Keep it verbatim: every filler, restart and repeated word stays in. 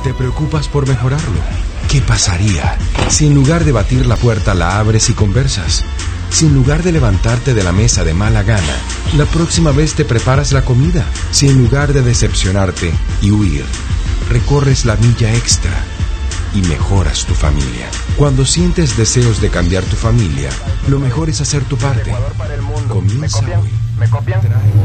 ¿Te preocupas por mejorarlo? ¿Qué pasaría si en lugar de batir la puerta la abres y conversas? Si en lugar de levantarte de la mesa de mala gana, la próxima vez te preparas la comida. Si en lugar de decepcionarte y huir, recorres la milla extra y mejoras tu familia. Cuando sientes deseos de cambiar tu familia, lo mejor es hacer tu parte. Comienza hoy. ¿Me copian?